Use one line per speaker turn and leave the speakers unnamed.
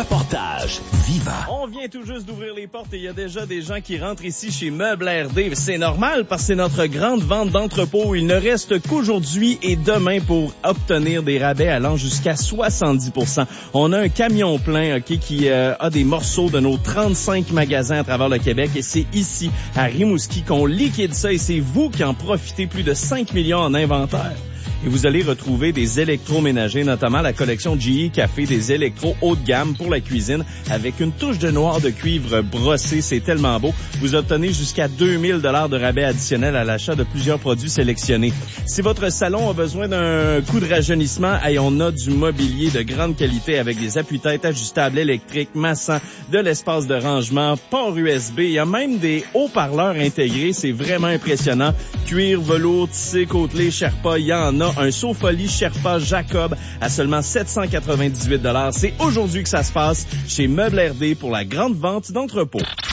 reportage vivant.
On vient tout juste d'ouvrir les portes et il y a déjà des gens qui rentrent ici chez Meubles RD. C'est normal parce que c'est notre grande vente d'entrepôt. Il ne reste qu'aujourd'hui et demain pour obtenir des rabais allant jusqu'à 70%. On a un camion plein qui a des morceaux de nos 35 magasins à travers le Québec et c'est ici, à Rimouski, qu'on liquide ça et c'est vous qui en profitez, plus de 5 millions en inventaire. Et vous allez retrouver des électroménagers, notamment la collection GE Café, des électros haut de gamme pour la cuisine avec une touche de noir de cuivre brossé. C'est tellement beau. Vous obtenez jusqu'à 2000 $ de rabais additionnel à l'achat de plusieurs produits sélectionnés. Si votre salon a besoin d'un coup de rajeunissement, on a du mobilier de grande qualité avec des appuis-têtes ajustables électriques, massants, de l'espace de rangement, port USB. Il y a même des haut-parleurs intégrés. C'est vraiment impressionnant. Cuir, velours, tissé, côtelé, Sherpa, il y en a. Un Sofoli Sherpa Jacob à seulement 798 $. C'est aujourd'hui que ça se passe chez Meubles RD pour la grande vente d'entrepôt.